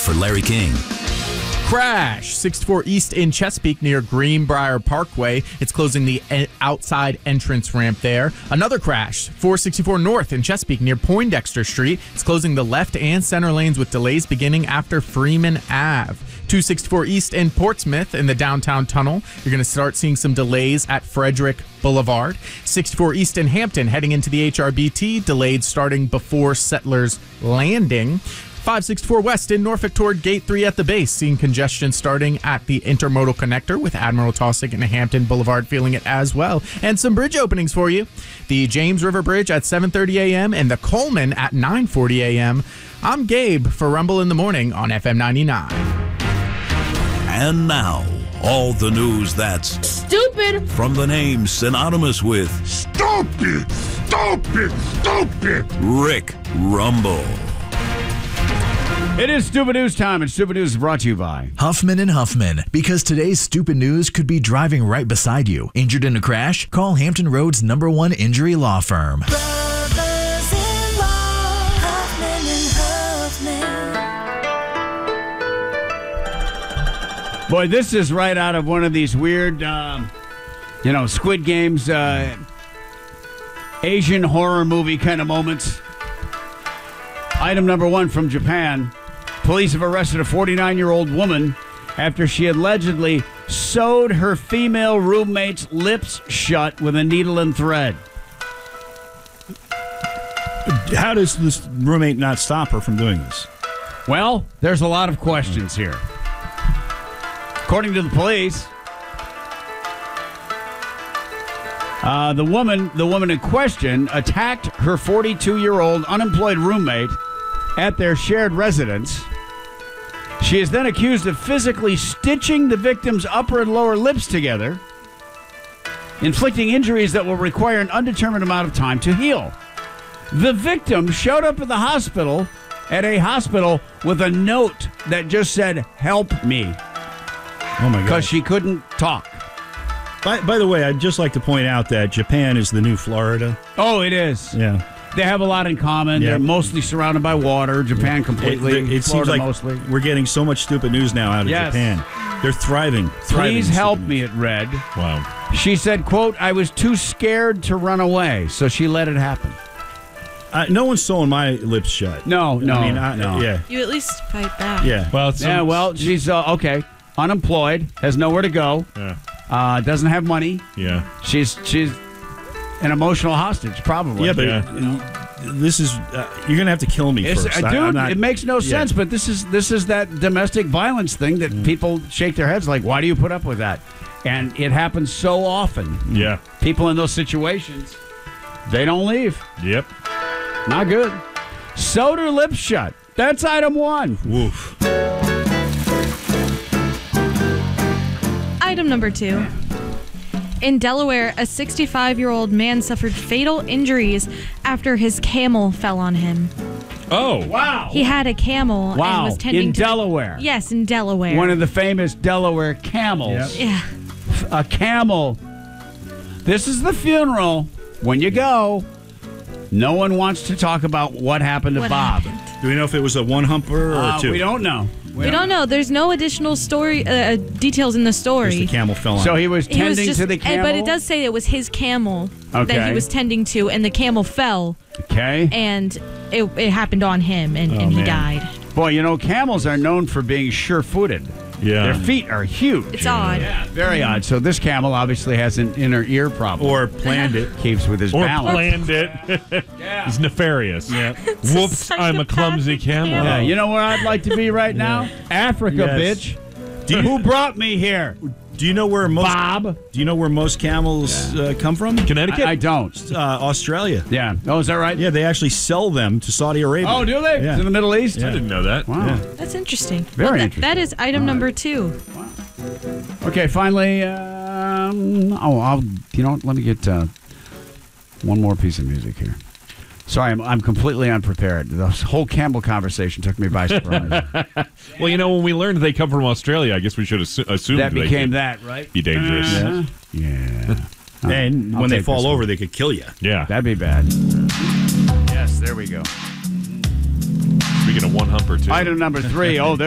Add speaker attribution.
Speaker 1: for Larry King.
Speaker 2: Crash, 64 East in Chesapeake near Greenbrier Parkway. It's closing the outside entrance ramp there. Another crash, 464 North in Chesapeake near Poindexter Street. It's closing the left and center lanes with delays beginning after Freeman Ave. 264 East in Portsmouth in the downtown tunnel. You're going to start seeing some delays at Frederick Boulevard. 64 East in Hampton heading into the HRBT, delayed starting before Settlers Landing. 564 West in Norfolk toward Gate 3 at the base, seeing congestion starting at the intermodal connector with Admiral Taussig and Hampton Boulevard feeling it as well. And some bridge openings for you. The James River Bridge at 7:30 a.m. and the Coleman at 9:40 a.m. I'm Gabe for Rumble in the Morning on FM 99.
Speaker 1: And now, all the news that's
Speaker 3: stupid
Speaker 1: from the name synonymous with
Speaker 4: Stupid! Stupid! Stupid!
Speaker 1: Rick Rumble.
Speaker 5: It is Stupid News time, and Stupid News is brought to you by
Speaker 6: Huffman and Huffman, because today's stupid news could be driving right beside you. Injured in a crash? Call Hampton Roads #1 injury law firm.
Speaker 7: Brothers-in-law, Huffman and Huffman.
Speaker 5: Boy, this is right out of one of these weird, Squid Games, Asian horror movie kind of moments. Item number 1 from Japan. Police have arrested a 49-year-old woman after she allegedly sewed her female roommate's lips shut with a needle and thread.
Speaker 8: How does this roommate not stop her from doing this?
Speaker 5: Well, there's a lot of questions here. According to the police, the woman in question attacked her 42-year-old unemployed roommate at their shared residence. She is then accused of physically stitching the victim's upper and lower lips together, inflicting injuries that will require an undetermined amount of time to heal. The victim showed up at a hospital with a note that just said, "Help me."
Speaker 8: Oh, my God.
Speaker 5: Because she couldn't talk.
Speaker 8: By the way, I'd just like to point out that Japan is the new Florida.
Speaker 5: Oh, it is.
Speaker 8: Yeah.
Speaker 5: They have a lot in common.
Speaker 8: Yeah.
Speaker 5: They're mostly surrounded by water. Japan completely.
Speaker 8: It seems
Speaker 5: Florida
Speaker 8: like
Speaker 5: mostly.
Speaker 8: we're getting so much stupid news now out of
Speaker 5: Yes.
Speaker 8: Japan. They're thriving.
Speaker 5: Please help me, it read.
Speaker 8: Wow.
Speaker 5: She said, quote, "I was too scared to run away, so she let it happen."
Speaker 8: No one's sewing my lips shut.
Speaker 5: No.
Speaker 8: Yeah.
Speaker 3: You at least fight back.
Speaker 8: Yeah.
Speaker 5: Well, she's okay. Unemployed, has nowhere to go.
Speaker 8: Yeah.
Speaker 5: Doesn't have money.
Speaker 8: Yeah.
Speaker 5: She's an emotional hostage, probably.
Speaker 8: Yeah, but this is you're gonna have to kill me first.
Speaker 5: Dude, it makes no sense. But this is that domestic violence thing that people shake their heads like, why do you put up with that? And it happens so often.
Speaker 8: Yeah.
Speaker 5: People in those situations, they don't leave.
Speaker 8: Yep.
Speaker 5: Not good. Sewed her lips shut. That's item 1.
Speaker 8: Woof.
Speaker 3: Item number 2. In Delaware, a 65-year-old man suffered fatal injuries after his camel fell on him.
Speaker 9: Oh.
Speaker 5: Wow.
Speaker 3: He had a camel and was tending
Speaker 5: in
Speaker 3: to...
Speaker 5: Delaware.
Speaker 3: Yes, in Delaware.
Speaker 5: One of the famous Delaware camels.
Speaker 8: Yep.
Speaker 3: Yeah.
Speaker 5: A camel. This is the funeral. When you go, no one wants to talk about what happened to Bob.
Speaker 8: Do we know if it was a one-humper or two?
Speaker 5: We don't know.
Speaker 3: We don't know. There's no additional story details in the story.
Speaker 8: Just the camel fell on.
Speaker 5: So he was tending to the camel?
Speaker 3: But it does say it was his camel that
Speaker 5: Okay.
Speaker 3: he was tending to, and the camel fell,
Speaker 5: Okay.
Speaker 3: and it happened on him, and he
Speaker 8: man.
Speaker 3: died.
Speaker 5: Boy, camels are known for being sure-footed.
Speaker 8: Yeah.
Speaker 5: Their feet are huge.
Speaker 3: It's odd.
Speaker 5: Yeah, very odd. So this camel obviously has an inner ear problem.
Speaker 8: Or planned it.
Speaker 5: Keeps with his
Speaker 9: Or
Speaker 5: balance.
Speaker 9: planned it. It's nefarious.
Speaker 8: Yeah.
Speaker 9: Whoops, I'm a clumsy camel.
Speaker 5: Yeah, you know where I'd like to be right now? Africa,
Speaker 8: Yes.
Speaker 5: bitch. Who brought me here?
Speaker 8: Do you know where most
Speaker 5: Bob?
Speaker 8: Do you know where most camels come from?
Speaker 9: Connecticut?
Speaker 5: I don't.
Speaker 8: Australia.
Speaker 5: Yeah. Oh, is that right?
Speaker 8: Yeah, they actually sell them to Saudi Arabia.
Speaker 5: Oh, do they?
Speaker 8: Yeah.
Speaker 5: To the Middle East?
Speaker 9: I didn't know that.
Speaker 5: Wow.
Speaker 3: That's interesting.
Speaker 5: Very interesting.
Speaker 3: That is item number 2.
Speaker 5: Okay, finally, let me get one more piece of music here. Sorry, I'm completely unprepared. The whole camel conversation took me by surprise.
Speaker 9: Well, when we learned they come from Australia, I guess we should assume
Speaker 5: That
Speaker 9: they
Speaker 5: became
Speaker 9: could
Speaker 5: that, right?
Speaker 9: be dangerous.
Speaker 5: Yeah.
Speaker 8: And
Speaker 5: I'll
Speaker 8: when they
Speaker 5: take
Speaker 8: fall
Speaker 5: this
Speaker 8: over,
Speaker 5: one.
Speaker 8: they could kill you.
Speaker 9: Yeah.
Speaker 5: That'd be bad. Yes, there we go.
Speaker 9: Speaking of one humper, too.
Speaker 5: Item number 3. Oh,